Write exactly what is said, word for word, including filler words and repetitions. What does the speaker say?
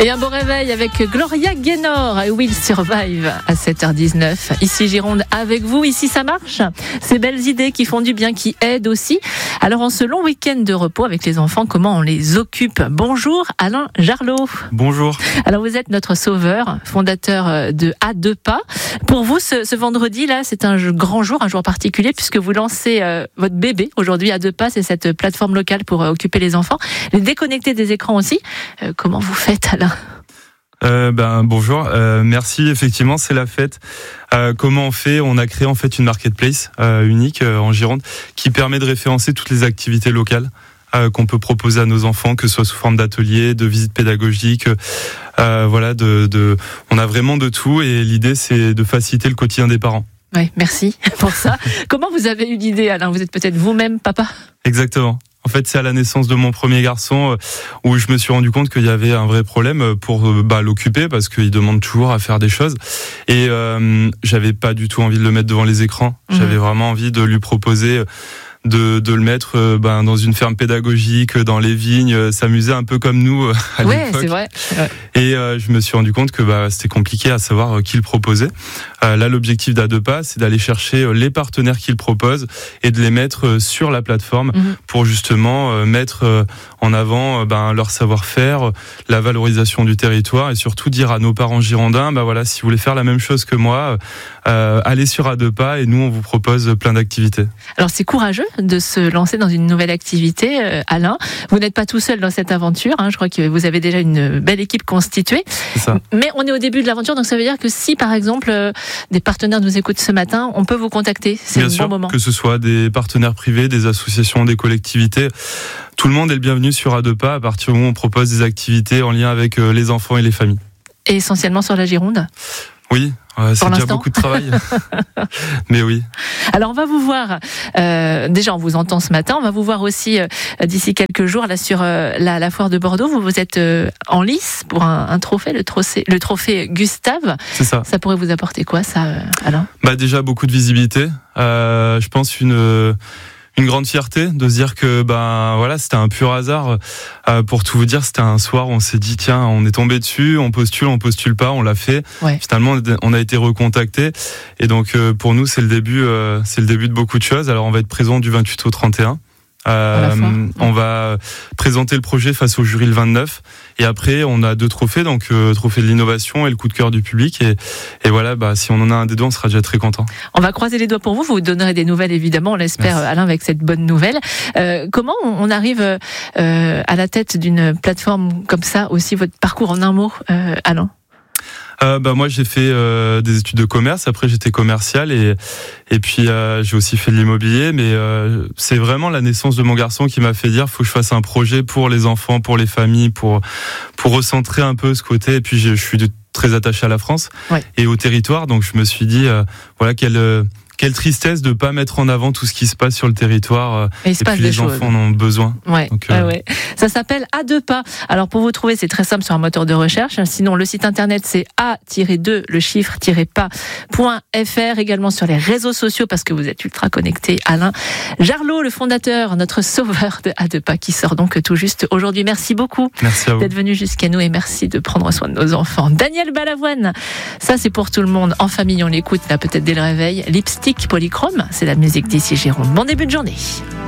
Et un beau réveil avec Gloria Gaynor et Will Survive à sept heures dix-neuf. Ici Gironde avec vous, ici ça marche. Ces belles idées qui font du bien, qui aident aussi. Alors en ce long week-end de repos avec les enfants, comment on les occupe? Bonjour Alain Jarlot. Bonjour. Alors vous êtes notre sauveur, fondateur de À deux pas. Pour vous, ce, ce vendredi là, c'est un grand jour, un jour particulier puisque vous lancez euh, votre bébé aujourd'hui. À deux pas, c'est cette plateforme locale pour euh, occuper les enfants, les déconnecter des écrans aussi. Euh, comment vous faites Alain? Euh, ben bonjour, euh, merci. Effectivement, c'est la fête. Euh, comment on fait? On a créé en fait une marketplace euh, unique euh, en Gironde qui permet de référencer toutes les activités locales euh, qu'on peut proposer à nos enfants, que ce soit sous forme d'ateliers, de visites pédagogiques. Euh, voilà, de, de, on a vraiment de tout et l'idée c'est de faciliter le quotidien des parents. Oui, merci pour ça. Comment vous avez eu l'idée, Alain? Vous êtes peut-être vous-même papa? Exactement. En fait, c'est à la naissance de mon premier garçon euh, où je me suis rendu compte qu'il y avait un vrai problème pour euh, bah, l'occuper parce qu'il demande toujours à faire des choses. Et euh, j'avais pas du tout envie de le mettre devant les écrans. Mmh. J'avais vraiment envie de lui proposer de, de le mettre euh, ben, dans une ferme pédagogique, dans les vignes, euh, s'amuser un peu comme nous euh, à ouais, l'époque. C'est vrai. Ouais. Et euh, je me suis rendu compte que bah, c'était compliqué à savoir euh, qui le proposait. Euh, là, l'objectif d'À deux pas, c'est d'aller chercher euh, les partenaires qui le proposent et de les mettre euh, sur la plateforme mmh. pour justement euh, mettre euh, en avant euh, ben, leur savoir-faire, euh, la valorisation du territoire et surtout dire à nos parents girondins, bah voilà, si vous voulez faire la même chose que moi, euh, allez sur À deux pas et nous on vous propose plein d'activités. Alors c'est courageux de se lancer dans une nouvelle activité, euh, Alain. Vous n'êtes pas tout seul dans cette aventure. Hein. Je crois que vous avez déjà une belle équipe constituée. C'est ça. Mais on est au début de l'aventure, donc ça veut dire que si par exemple euh, des partenaires nous écoutent ce matin, on peut vous contacter. C'est Bien le sûr, bon moment. Que ce soit des partenaires privés, des associations, des collectivités. Tout le monde est le bienvenu sur À deux pas à partir du moment où on propose des activités en lien avec euh, les enfants et les familles. Et essentiellement sur la Gironde? Oui. Ouais, c'est déjà beaucoup de travail. Mais oui. Alors on va vous voir, euh, déjà on vous entend ce matin, on va vous voir aussi euh, d'ici quelques jours là sur euh, la, la foire de Bordeaux. Vous, vous êtes euh, en lice pour un, un trophée, le trophée, le trophée Gustave. C'est ça. Ça pourrait vous apporter quoi ça, euh, Alain? Bah déjà beaucoup de visibilité. Euh, je pense une... Euh, Une grande fierté de se dire que ben voilà, c'était un pur hasard. Euh, pour tout vous dire, c'était un soir où on s'est dit tiens, on est tombé dessus, on postule, on postule pas, on l'a fait. Ouais. Finalement, on a été recontacté et donc euh, pour nous, c'est le début, euh, c'est le début de beaucoup de choses. Alors on va être présent du vingt-huit au trente et un. Euh, on va présenter le projet face au jury le vingt-neuf et après on a deux trophées, donc euh, trophée de l'innovation et le coup de cœur du public et, et voilà, bah, si on en a un des deux on sera déjà très content. On va croiser les doigts pour vous, vous donnerez des nouvelles évidemment, on l'espère. Merci. Alain, avec cette bonne nouvelle. Euh, comment on arrive euh, à la tête d'une plateforme comme ça, aussi votre parcours en un mot, euh, Alain? Euh, bah moi j'ai fait euh, des études de commerce, après j'étais commercial et et puis euh, j'ai aussi fait de l'immobilier, mais euh, c'est vraiment la naissance de mon garçon qui m'a fait dire faut que je fasse un projet pour les enfants, pour les familles, pour pour recentrer un peu ce côté. Et puis je, je suis de, très attaché à la France ouais. et au territoire, donc je me suis dit euh, voilà quelle euh, Quelle tristesse de ne pas mettre en avant tout ce qui se passe sur le territoire. Et, et puis les choses. Enfants en ont besoin. Ouais, Donc, euh... ouais, ouais. Ça s'appelle À deux pas. Alors pour vous trouver, c'est très simple sur un moteur de recherche. Sinon, le site internet, c'est A deux, le chiffre, pas.fr. Également sur les réseaux sociaux, parce que vous êtes ultra connecté. Alain Jarlot, le fondateur, notre sauveur de À deux pas, qui sort donc tout juste aujourd'hui. Merci beaucoup merci à vous. D'être venu jusqu'à nous et merci de prendre soin de nos enfants. Daniel Balavoine, ça c'est pour tout le monde. En famille, on l'écoute là peut-être dès le réveil. Lipstick Polychrome, c'est la musique d'ici Gironde. Bon début de journée.